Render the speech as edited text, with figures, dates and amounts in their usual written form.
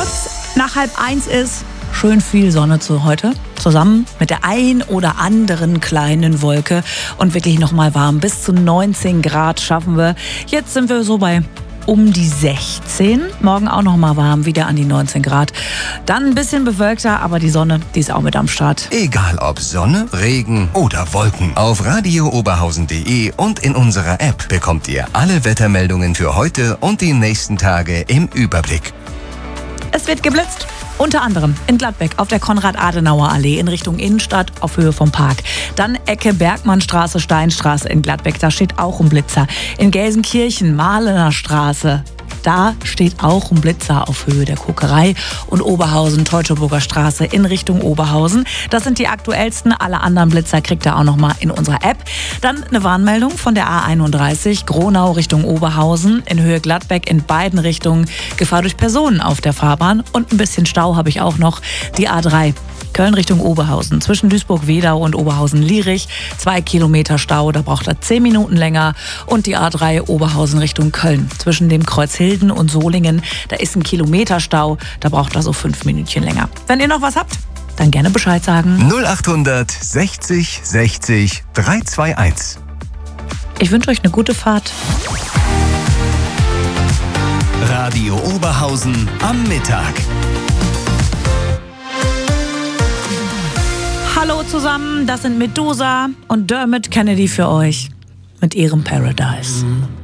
kurz nach 12:30 ist schön viel Sonne zu heute. Zusammen mit der ein oder anderen kleinen Wolke und wirklich nochmal warm. Bis zu 19 Grad schaffen wir. Jetzt sind wir so bei um die 16. Morgen auch nochmal warm, wieder an die 19 Grad. Dann ein bisschen bewölkter, aber die Sonne, die ist auch mit am Start. Egal ob Sonne, Regen oder Wolken. Auf radiooberhausen.de und in unserer App bekommt ihr alle Wettermeldungen für heute und die nächsten Tage im Überblick. Es wird geblitzt. Unter anderem in Gladbeck auf der Konrad-Adenauer-Allee in Richtung Innenstadt auf Höhe vom Park. Dann Ecke Bergmannstraße, Steinstraße in Gladbeck, da steht auch ein Blitzer. In Gelsenkirchen, Mahlener Straße, da steht auch ein Blitzer auf Höhe der Kokerei. Und Oberhausen, Teutoburger Straße in Richtung Oberhausen. Das sind die aktuellsten. Alle anderen Blitzer kriegt ihr auch nochmal in unserer App. Dann eine Warnmeldung von der A31, Gronau Richtung Oberhausen. In Höhe Gladbeck in beiden Richtungen Gefahr durch Personen auf der Fahrbahn. Und ein bisschen Stau habe ich auch noch. Die A3. Köln Richtung Oberhausen, zwischen Duisburg-Wedau und Oberhausen-Lierich. 2 Kilometer Stau, da braucht er 10 Minuten länger. Und die A3 Oberhausen Richtung Köln, zwischen dem Kreuz Hilden und Solingen. Da ist ein Kilometer Stau, da braucht er so 5 Minütchen länger. Wenn ihr noch was habt, dann gerne Bescheid sagen. 0800 60 60 321. Ich wünsche euch eine gute Fahrt. Radio Oberhausen am Mittag. Hallo zusammen, das sind Medusa und Dermot Kennedy für euch mit ihrem Paradise.